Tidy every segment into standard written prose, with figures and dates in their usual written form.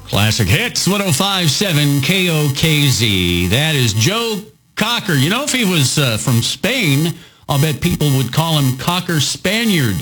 Classic Hits, 105.7 KOKZ. That is Joe Cocker. You know, if he was from Spain, I'll bet people would call him Cocker Spaniard.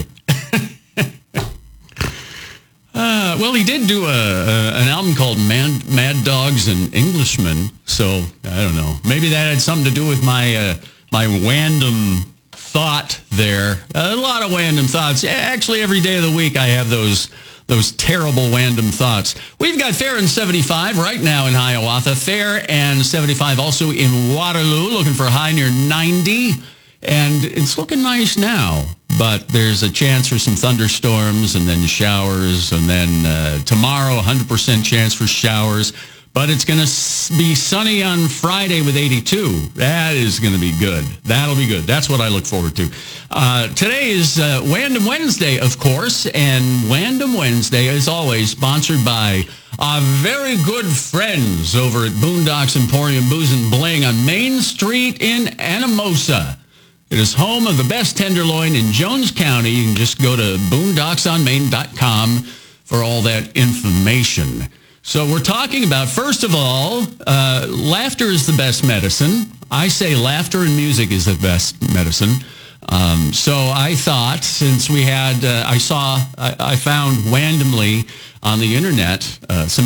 Well, he did do an album called Mad Dogs and Englishmen, so I don't know. Maybe that had something to do with my random thought there. A lot of random thoughts. Actually, every day of the week I have those terrible random thoughts. We've got Fair and 75 right now in Hiawatha. Fair and 75 also in Waterloo, looking for a high near 90. And it's looking nice now, but there's a chance for some thunderstorms and then showers. And then tomorrow, 100% chance for showers. But it's going to be sunny on Friday with 82. That is going to be good. That'll be good. That's what I look forward to. Today is Random Wednesday, of course. And Random Wednesday, as always, sponsored by our very good friends over at Boondocks Emporium Booze and Bling on Main Street in Anamosa. It is home of the best tenderloin in Jones County. You can just go to boondocksonmain.com for all that information. So we're talking about, first of all, laughter is the best medicine. I say laughter and music is the best medicine. So I thought, since we had, I found randomly on the internet some